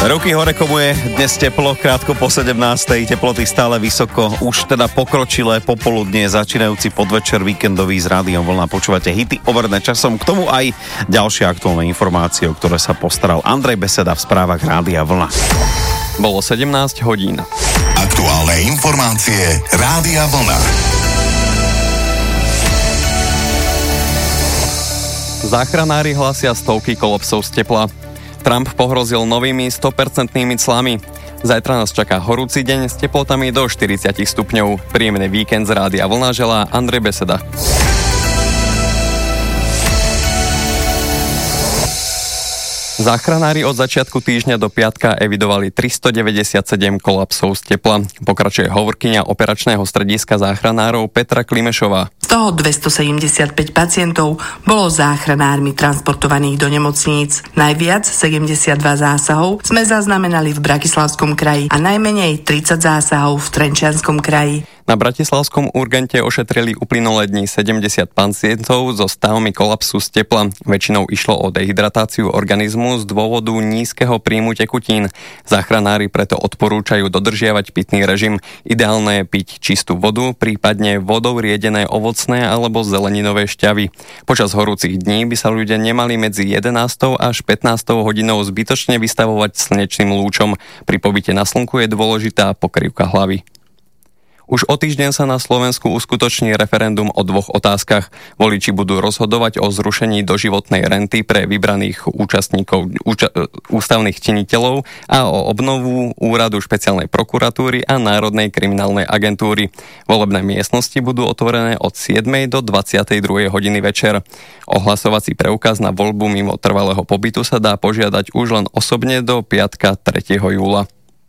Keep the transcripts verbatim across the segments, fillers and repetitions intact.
Ruky hore, komu je dnes teplo, krátko po sedemnástej, teploty stále vysoko, už teda pokročilé popoludnie, začínajúci podvečer víkendový z Rádiom Vlna. Počúvate hity overené časom, k tomu aj ďalšie aktuálne informácie, o ktoré sa postaral Andrej Beseda v správach Rádia Vlna. Bolo sedemnásť hodín. Aktuálne informácie Rádia Vlna. Záchranári hlásia stovky kolapsov z tepla. Trump pohrozil novými sto percent clami. Zajtra nás čaká horúci deň s teplotami do štyridsať stupňov. Príjemný víkend z Rádia Vlna želá Andrej Beseda. Záchranári od začiatku týždňa do piatka evidovali tristodeväťdesiatsedem kolapsov z tepla. Pokračuje hovorkyňa operačného strediska záchranárov Petra Klimešová. Z toho dvestosedemdesiatpäť pacientov bolo záchranármi transportovaných do nemocníc. Najviac sedemdesiatdva zásahov sme zaznamenali v Bratislavskom kraji a najmenej tridsať zásahov v Trenčianskom kraji. Na bratislavskom urgente ošetrili uplynulé dni sedemdesiat pacientov so stavmi kolapsu z tepla. Väčšinou išlo o dehydratáciu organizmu z dôvodu nízkeho príjmu tekutín. Záchranári preto odporúčajú dodržiavať pitný režim. Ideálne je piť čistú vodu, prípadne vodou riedené ovocné alebo zeleninové šťavy. Počas horúcich dní by sa ľudia nemali medzi jedenástou až pätnástou hodinou zbytočne vystavovať slnečným lúčom. Pri pobyte na slnku je dôležitá pokrývka hlavy. Už o týždeň sa na Slovensku uskutoční referendum o dvoch otázkach. Voliči budú rozhodovať o zrušení doživotnej renty pre vybraných účastníkov úča- ústavných činiteľov a o obnovu úradu špeciálnej prokuratúry a Národnej kriminálnej agentúry. Volebné miestnosti budú otvorené od siedmej do dvadsiatej druhej hodiny večer. Ohlasovací preukaz na voľbu mimo trvalého pobytu sa dá požiadať už len osobne do piatka tretieho júla.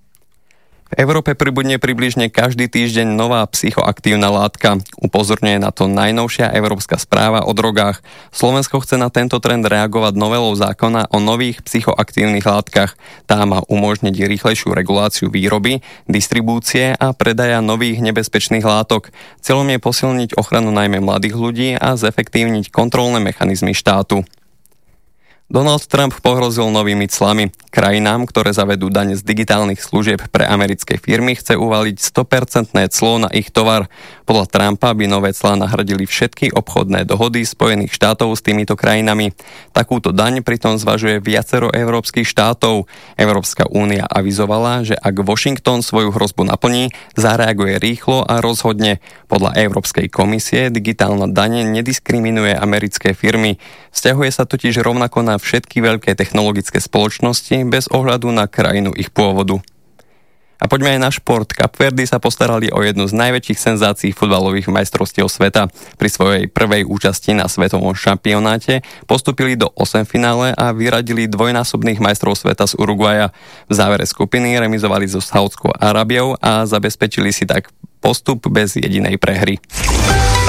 V Európe pribudne približne každý týždeň nová psychoaktívna látka. Upozorňuje na to najnovšia európska správa o drogách. Slovensko chce na tento trend reagovať novelou zákona o nových psychoaktívnych látkach. Tá má umožniť rýchlejšiu reguláciu výroby, distribúcie a predaja nových nebezpečných látok. Cieľom je posilniť ochranu najmä mladých ľudí a zefektívniť kontrolné mechanizmy štátu. Donald Trump pohrozil novými clami. Krajinám, ktoré zavedú daň z digitálnych služieb pre americké firmy, chce uvaliť sto percent clo na ich tovar. Podľa Trumpa by nové clá nahradili všetky obchodné dohody Spojených štátov s týmito krajinami. Takúto daň pritom zvažuje viacero európskych štátov. Európska únia avizovala, že ak Washington svoju hrozbu naplní, zareaguje rýchlo a rozhodne. Podľa Európskej komisie digitálna daň nediskriminuje americké firmy. Vzťahuje sa totiž rovnako na všetky veľké technologické spoločnosti bez ohľadu na krajinu ich pôvodu. A poďme aj na šport. Kapverdy sa postarali o jednu z najväčších senzácií futbalových majstrovstiev sveta. Pri svojej prvej účasti na svetovom šampionáte postúpili do osemfinále a vyradili dvojnásobných majstrov sveta z Uruguaja. V závere skupiny remizovali so Saudskou Arábiou a zabezpečili si tak postup bez jedinej prehry.